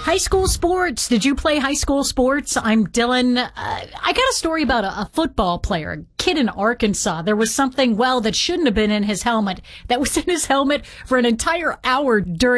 High school sports. Did you play high school sports? I'm Dylan. I got a story about a football player, a kid in Arkansas. There was something, that shouldn't have been in his helmet that was in his helmet for an entire hour during